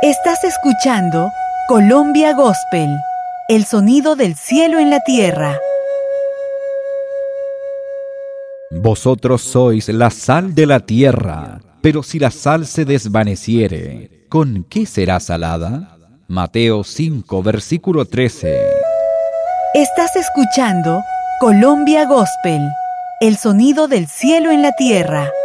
Estás escuchando Colombia Gospel, el sonido del cielo en la tierra. Vosotros sois la sal de la tierra, pero si la sal se desvaneciere, ¿con qué será salada? Mateo 5, versículo 13. Estás escuchando Colombia Gospel, el sonido del cielo en la tierra.